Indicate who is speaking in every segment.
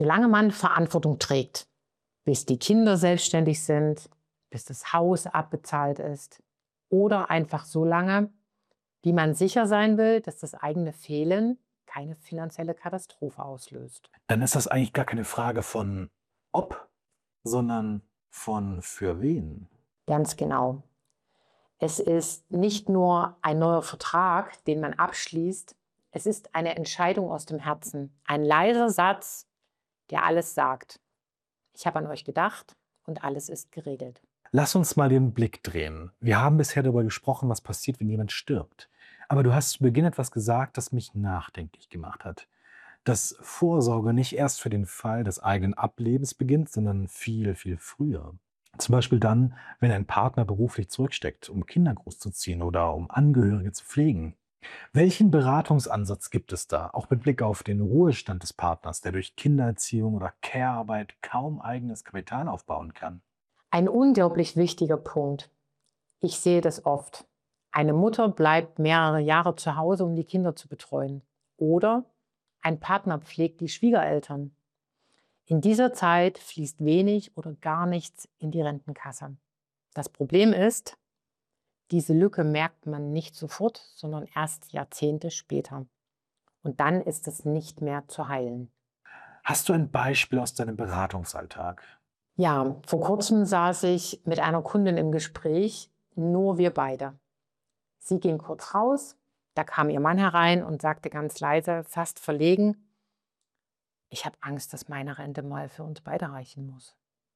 Speaker 1: Solange man Verantwortung trägt, bis die Kinder selbstständig sind, bis das Haus abbezahlt ist oder einfach so lange, wie man sicher sein will, dass das eigene Fehlen keine finanzielle Katastrophe auslöst.
Speaker 2: Dann ist das eigentlich gar keine Frage von ob, sondern von für wen.
Speaker 1: Ganz genau. Es ist nicht nur ein neuer Vertrag, den man abschließt, es ist eine Entscheidung aus dem Herzen. Ein leiser Satz, der alles sagt. Ich habe an euch gedacht und alles ist geregelt.
Speaker 2: Lass uns mal den Blick drehen. Wir haben bisher darüber gesprochen, was passiert, wenn jemand stirbt. Aber du hast zu Beginn etwas gesagt, das mich nachdenklich gemacht hat. Dass Vorsorge nicht erst für den Fall des eigenen Ablebens beginnt, sondern viel, viel früher. Zum Beispiel dann, wenn ein Partner beruflich zurücksteckt, um Kinder großzuziehen oder um Angehörige zu pflegen. Welchen Beratungsansatz gibt es da, auch mit Blick auf den Ruhestand des Partners, der durch Kindererziehung oder Care-Arbeit kaum eigenes Kapital aufbauen kann?
Speaker 1: Ein unglaublich wichtiger Punkt. Ich sehe das oft. Eine Mutter bleibt mehrere Jahre zu Hause, um die Kinder zu betreuen. Oder ein Partner pflegt die Schwiegereltern. In dieser Zeit fließt wenig oder gar nichts in die Rentenkasse. Das Problem ist, diese Lücke merkt man nicht sofort, sondern erst Jahrzehnte später. Und dann ist es nicht mehr zu heilen.
Speaker 2: Hast du ein Beispiel aus deinem Beratungsalltag?
Speaker 1: Ja, vor kurzem saß ich mit einer Kundin im Gespräch, nur wir beide. Sie ging kurz raus, da kam ihr Mann herein und sagte ganz leise, fast verlegen, ich habe Angst, dass meine Rente mal für uns beide reichen muss.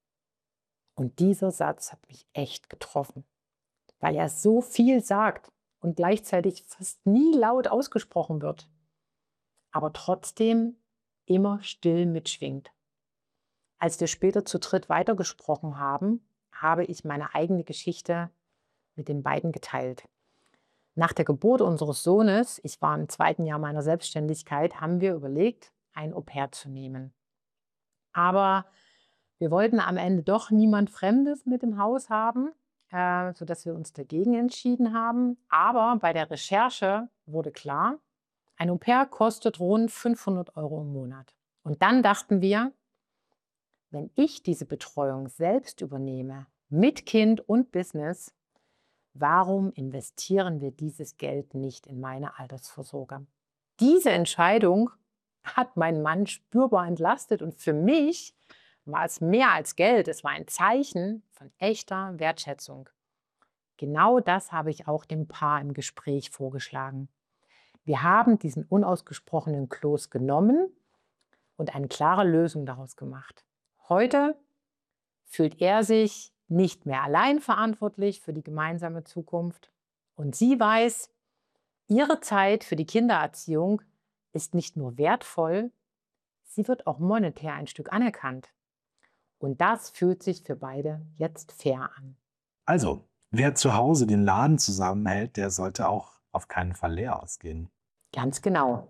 Speaker 1: Und dieser Satz hat mich echt getroffen, weil er so viel sagt und gleichzeitig fast nie laut ausgesprochen wird, aber trotzdem immer still mitschwingt. Als wir später zu dritt weitergesprochen haben, habe ich meine eigene Geschichte mit den beiden geteilt. Nach der Geburt unseres Sohnes, ich war im zweiten Jahr meiner Selbstständigkeit, haben wir überlegt, ein Au-pair zu nehmen. Aber wir wollten am Ende doch niemand Fremdes mit im Haus haben, sodass wir uns dagegen entschieden haben. Aber bei der Recherche wurde klar, ein Au-pair kostet rund 500 € im Monat. Und dann dachten wir, wenn ich diese Betreuung selbst übernehme, mit Kind und Business, warum investieren wir dieses Geld nicht in meine Altersvorsorge? Diese Entscheidung hat meinen Mann spürbar entlastet und für mich war es mehr als Geld. Es war ein Zeichen von echter Wertschätzung. Genau das habe ich auch dem Paar im Gespräch vorgeschlagen. Wir haben diesen unausgesprochenen Kloß genommen und eine klare Lösung daraus gemacht. Heute fühlt er sich nicht mehr allein verantwortlich für die gemeinsame Zukunft. Und sie weiß, ihre Zeit für die Kindererziehung ist nicht nur wertvoll, sie wird auch monetär ein Stück anerkannt. Und das fühlt sich für beide jetzt fair an.
Speaker 2: Also, wer zu Hause den Laden zusammenhält, der sollte auch auf keinen Fall leer ausgehen.
Speaker 1: Ganz genau.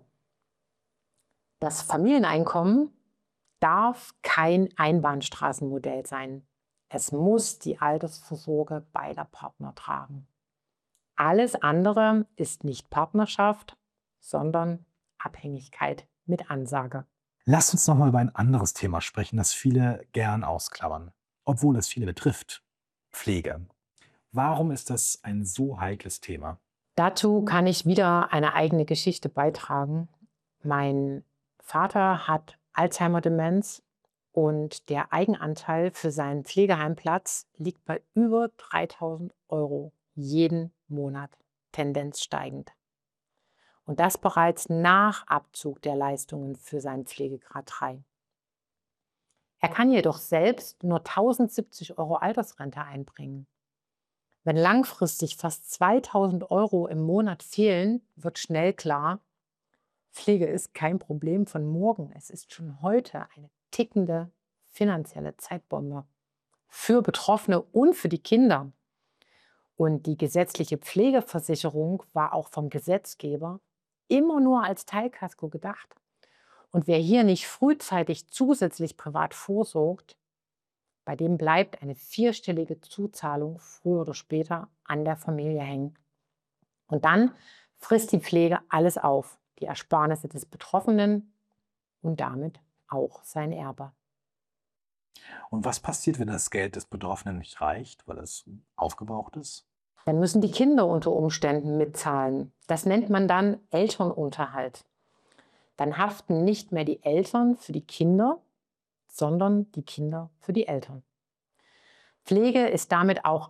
Speaker 1: Das Familieneinkommen darf kein Einbahnstraßenmodell sein. Es muss die Altersvorsorge beider Partner tragen. Alles andere ist nicht Partnerschaft, sondern Abhängigkeit mit Ansage.
Speaker 2: Lasst uns noch mal über ein anderes Thema sprechen, das viele gern ausklammern, obwohl es viele betrifft. Pflege. Warum ist das ein so heikles Thema?
Speaker 1: Dazu kann ich wieder eine eigene Geschichte beitragen. Mein Vater hat Alzheimer-Demenz und der Eigenanteil für seinen Pflegeheimplatz liegt bei über 3.000 € jeden Monat, Tendenz steigend. Und das bereits nach Abzug der Leistungen für seinen Pflegegrad 3. Er kann jedoch selbst nur 1.070 € Altersrente einbringen. Wenn langfristig fast 2.000 € im Monat fehlen, wird schnell klar, Pflege ist kein Problem von morgen. Es ist schon heute eine tickende finanzielle Zeitbombe für Betroffene und für die Kinder. Und die gesetzliche Pflegeversicherung war auch vom Gesetzgeber immer nur als Teilkasko gedacht. Und wer hier nicht frühzeitig zusätzlich privat vorsorgt, bei dem bleibt eine vierstellige Zuzahlung früher oder später an der Familie hängen. Und dann frisst die Pflege alles auf, die Ersparnisse des Betroffenen und damit auch sein Erbe.
Speaker 2: Und was passiert, wenn das Geld des Betroffenen nicht reicht, weil es aufgebraucht ist?
Speaker 1: Dann müssen die Kinder unter Umständen mitzahlen. Das nennt man dann Elternunterhalt. Dann haften nicht mehr die Eltern für die Kinder, sondern die Kinder für die Eltern. Pflege ist damit auch